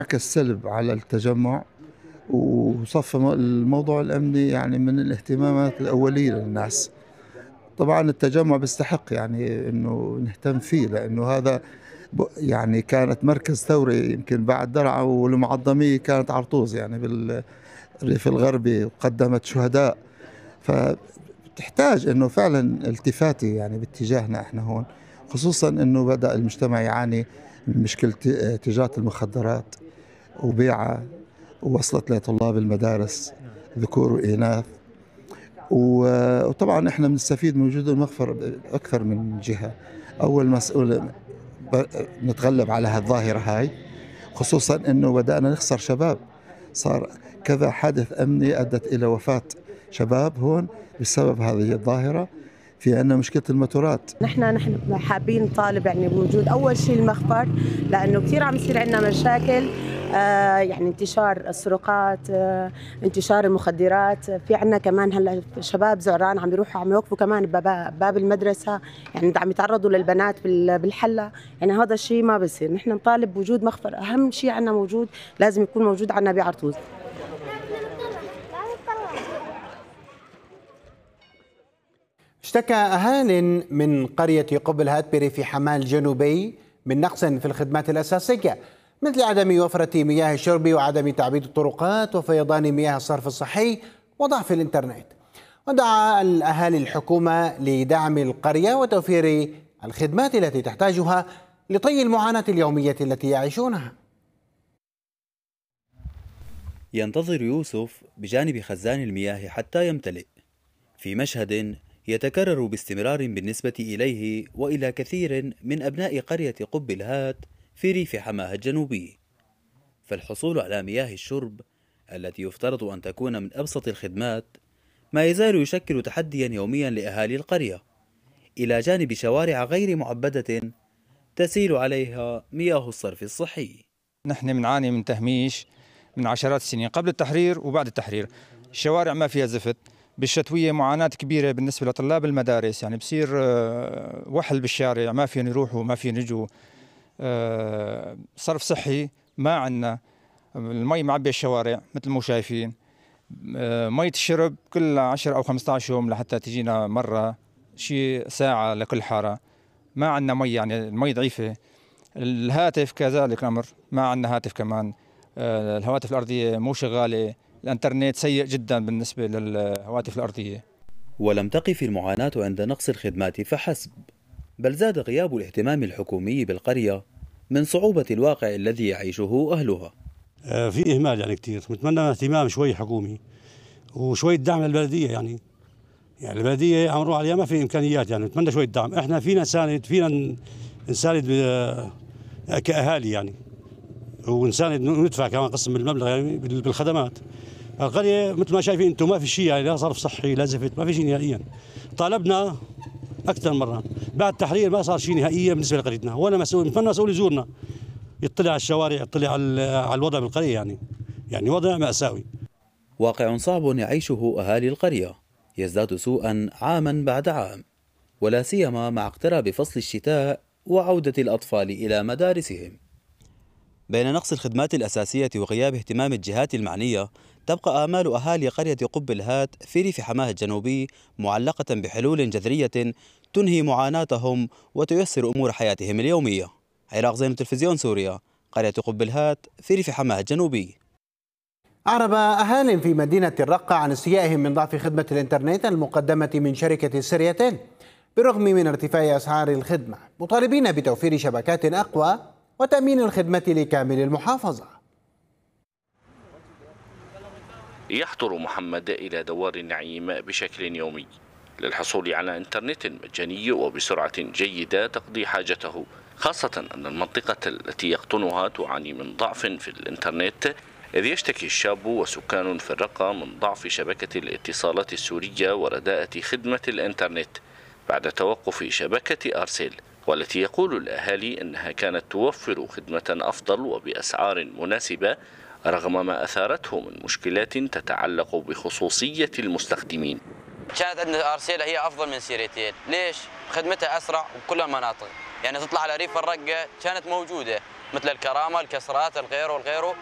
انعكس سلب على التجمع، وصفى الموضوع الأمني يعني من الاهتمامات الأولية للناس. طبعا التجمع بيستحق يعني انه نهتم فيه، لانه هذا يعني كانت مركز ثوري، يمكن بعد درعا والمعظمية كانت عرطوز يعني بالريف الغربي، وقدمت شهداء. فتحتاج انه فعلا التفاتة يعني باتجاهنا احنا هون، خصوصا انه بدأ المجتمع يعاني من مشكلة تجارة المخدرات وبيعها، ووصلت لطلاب المدارس ذكور وإناث. وطبعا احنا بنستفيد من وجود المغفر أكثر من جهة. أول مسؤول نتغلب على هالظاهرة هاي، خصوصا أنه بدأنا نخسر شباب. صار كذا حادث أمني أدت إلى وفاة شباب هون بسبب هذه الظاهرة، في أن مشكلة الموتورات. نحن حابين نطالب يعني بوجود اول شيء المخفر، لانه كثير عم يصير عندنا مشاكل، يعني انتشار السرقات، انتشار المخدرات. في عندنا كمان هلا شباب زعران عم يروحوا عم يوقفوا كمان باب المدرسه، يعني عم يتعرضوا للبنات بالحله. يعني هذا الشيء ما بصير. نحن نطالب بوجود مخفر، اهم شيء عندنا موجود، لازم يكون موجود عندنا بعرطوز. اشتكى أهال من قرية قبل هاتبري في حماة الجنوبي من نقص في الخدمات الأساسية، مثل عدم وفرة مياه الشرب وعدم تعبيد الطرقات وفيضان مياه الصرف الصحي وضعف الإنترنت. ودعا الأهالي الحكومة لدعم القرية وتوفير الخدمات التي تحتاجها لطي المعاناة اليومية التي يعيشونها. ينتظر يوسف بجانب خزان المياه حتى يمتلئ، في مشهد يتكرر باستمرار بالنسبة إليه وإلى كثير من أبناء قرية قب الهات في ريف حماه الجنوبي. فالحصول على مياه الشرب التي يفترض أن تكون من أبسط الخدمات ما يزال يشكل تحديا يوميا لأهالي القرية، إلى جانب شوارع غير معبدة تسيل عليها مياه الصرف الصحي. نحن بنعاني من تهميش من عشرات السنين قبل التحرير وبعد التحرير. الشوارع ما فيها زفت، بالشتوية معاناة كبيرة بالنسبة لطلاب المدارس، يعني بصير وحل بالشارع، ما فيهم يروحوا ما فيهم يجوا. صرف صحي ما عندنا، المي معبي الشوارع مثل ما شايفين. مية الشرب كل 10 أو 15 يوم لحتى تجينا مرة، شيء ساعة لكل حارة. ما عندنا مي، يعني المي ضعيفة. الهاتف كذلك الأمر، ما عندنا هاتف كمان. الهواتف الأرضية مو شغالة، الانترنت سيء جدا بالنسبة للهواتف الأرضية. ولم تقف المعاناة عند نقص الخدمات فحسب، بل زاد غياب الاهتمام الحكومي بالقرية من صعوبة الواقع الذي يعيشه أهلها. في إهمال يعني كتير، نتمنى اهتمام شوي حكومي وشوية دعم للبلدية. يعني البلدية عم نروح عليها ما في إمكانيات، يعني نتمنى شوية دعم. إحنا فينا نساند كأهالي يعني، ونساند وندفع كمان قسم من المبلغ يعني بالخدمات. القرية مثل ما شايفين انتم ما في شيء، يعني لا صرف صحي لا زفت، ما في شيء نهائيا. طالبنا اكثر مرة بعد التحرير، ما صار شيء نهائيا بالنسبة لقريتنا. ولا مسؤول، نتمنى مسؤول يزورنا يطلع على الشوارع، يطلع على الوضع بالقرية. يعني وضع مأساوي، واقع صعب يعيشه أهالي القرية، يزداد سوءا عاما بعد عام، ولا سيما مع اقتراب فصل الشتاء وعودة الأطفال إلى مدارسهم. بين نقص الخدمات الأساسية وغياب اهتمام الجهات المعنية، تبقى آمال أهالي قرية قب الهات في ريف حماه الجنوبي معلقة بحلول جذرية تنهي معاناتهم وتيسر أمور حياتهم اليومية. عراق زين، تلفزيون سوريا، قرية قب الهات في ريف حماه الجنوبي. أعرب أهال في مدينة الرقة عن استيائهم من ضعف خدمة الإنترنت المقدمة من شركة سريتيل بالرغم من ارتفاع أسعار الخدمة، مطالبين بتوفير شبكات أقوى وتأمين الخدمة لكامل المحافظة. يحضر محمد إلى دوار النعيم بشكل يومي للحصول على إنترنت مجاني وبسرعة جيدة تقضي حاجته، خاصة أن المنطقة التي يقطنها تعاني من ضعف في الإنترنت، إذ يشتكي الشاب وسكان في الرقة من ضعف شبكة الاتصالات السورية ورداءة خدمة الإنترنت بعد توقف شبكة أرسل، والتي يقول الأهالي أنها كانت توفر خدمة أفضل وبأسعار مناسبة رغم ما أثارته من مشكلات تتعلق بخصوصية المستخدمين. كانت عندنا أرسيل هي أفضل من سيريتيل. ليش؟ خدمتها أسرع وبكل المناطق، يعني تطلع على ريف الرقة كانت موجودة، مثل الكرامه، الكسرات، الغيره والغيره.